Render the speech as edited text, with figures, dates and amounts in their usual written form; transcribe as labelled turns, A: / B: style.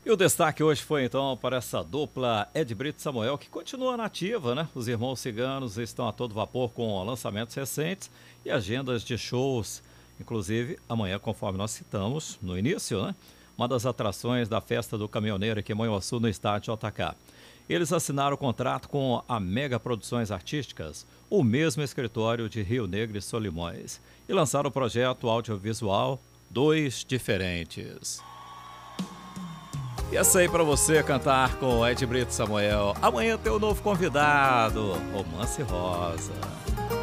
A: E o destaque hoje foi então para essa dupla Ed Brito e Samuel, que continua nativa, né? Os irmãos ciganos estão a todo vapor com lançamentos recentes e agendas de shows. Inclusive, amanhã, conforme nós citamos no início, né? Uma das atrações da Festa do Caminhoneiro aqui em Manhuaçu, no estádio JK. Eles assinaram o contrato com a Mega Produções Artísticas, o mesmo escritório de Rio Negro e Solimões, e lançaram o projeto audiovisual Dois Diferentes. E essa aí para você cantar com Ed Brito e Samuel. Amanhã tem um novo convidado, Romance Rosa.